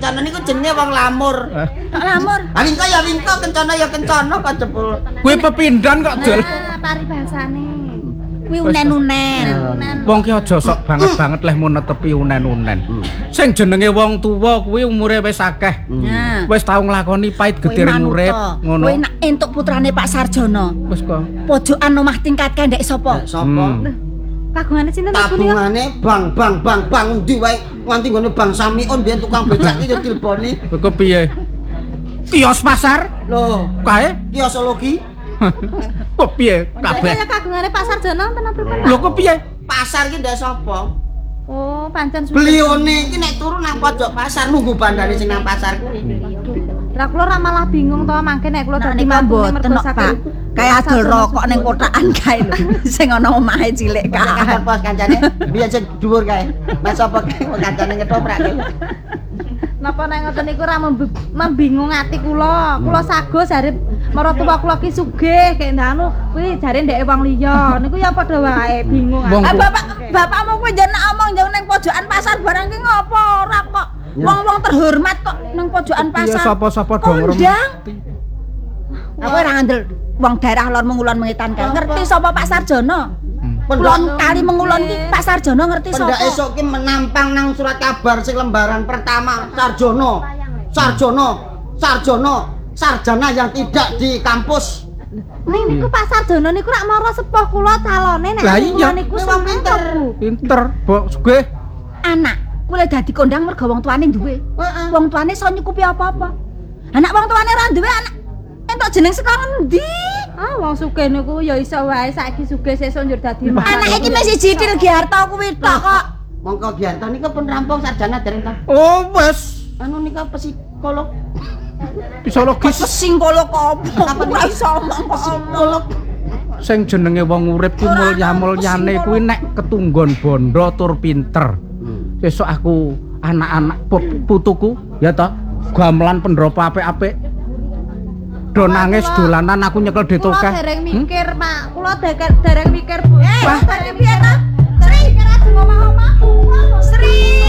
kencana niku jenenge wong lamur. Lamur. Wingko ya wingko, kencana ya kencana kok jebul. Kuwi pepindhan kok, Dul. Paribasane. Kuwi unen-unen. Wong ki aja sok banget lehmu netepi unen-unen. Sing jenenge wong tuwa kuwi umure wis akeh. Wis tau nglakoni pait gederen urip ngono. Kowe nak entuk putrane Pak Sarjono. Wis kok. Pojokan omah tingkat kandhek sapa? Sapa? Kagungane sinten to kuwi? Tabungane bang endi wae nganti nggone Bang Samiun biyen tukang becak iki yo dileboni. Kok piye? Kios pasar? Lho, Kae? kiosologi. Kok piye kabeh? Kaya kagungane Pak Sarjono tenan pripun? Lho kok piye? Pasar ki ndak sapa? Oh, pancen suwe. Belione iki nek turu nang pojok pasar nunggu bandare sing nang pasar kuwi. Lah kula ora malah bingung to mangke nek kula dadi mboten kok, Pak. Kayak adol rokok ning kotakan kae lho. Sing ana omahe cilik Kancan kae. pos kancane biyen sing dhuwur kae. Mas apa kancane ngetoprak. Napa nek ngoten niku ora membingung ati kula. Kula sago jare maratuwa kula ki sugih kek anu kuwi jare ndeke wong liya. Niku ya padha wae bingung. Bapakmu kuwi njen omong jauh ning pojokan pasar barang ki ngopo ora kok. Wong-wong terhormat kok ning pojokan Iya pasar. sapa-sapa dong Kondang. Aku ora ngandel wong daerah lor mengulon mengitan kae. Ngerti sapa Pak Sarjono? Kulon kali mengulon ki Pak Sarjono ngerti sapa? Pendak esuk ki menampang nang surat kabar sing lembaran pertama Sarjono. Sarjana yang tidak di kampus. Niku Pak Sarjono niku rak mara sepuh kula calone nek niku wong pinter. Pinter, Bok sugih. Anak kuwi dadi kondang mergo wong tuane duwe. Wong tuane iso nyukupi apa-apa. Anak wong tuane ora duwe anak. Entuk jeneng saka ngendi? Ah, wong sugih niku ya iso wae saiki sugih sesuk njur dadi Anak iki mesti jidil Giarto kuwi tok kok. Mongko Giarto niku pun rampung sarjana dereng ta. Oh, wis. Anu nika psikolog. Psikologis Psikolog apa? Ora iso omong psikolog. sing jenenge wong urip ku mulya-mulyane kuwi nek ketunggon bondo tur pinter. Sesuk aku anak-anak putuku ya toh gamelan pendropo apik-apik. Do nangis dolanan aku nyekel di tokeh. Kula dereng mikir, Pak. Kula dereng mikir, Bu. Wah, piye ta? Sri, kira ngomong-ngomong. Sri.